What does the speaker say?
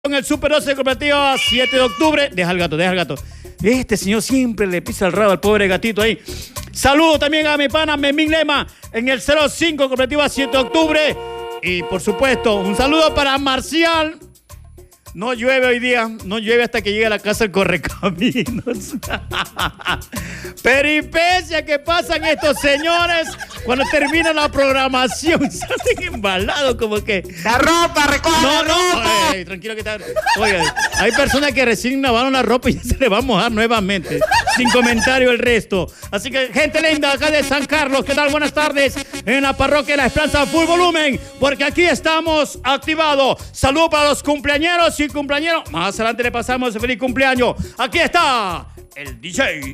Con el Super 12 Cooperativa 7 de octubre. Deja el gato. Este señor siempre le pisa el rabo al pobre gatito ahí. Saludo también a mi pana Memín Lema en el 05 Cooperativa 7 de octubre. Y por supuesto, un saludo para Marcial. No llueve hoy día, no llueve hasta que llegue a la casa el correcaminos. Peripecia que pasan estos señores cuando termina la programación. Salen embalados como que... ¡La ropa, recoge la ropa! Oye, tranquilo que está... Oiga, hay personas que recién lavaron la ropa y ya se le va a mojar nuevamente. Sin comentario el resto. Así que, gente linda acá de San Carlos, ¿qué tal? Buenas tardes en la parroquia de La Esperanza Full Volumen, porque aquí estamos activados. Saludos para los cumpleañeros y cumpleañeros. Más adelante le pasamos el feliz cumpleaños. Aquí está el DJ.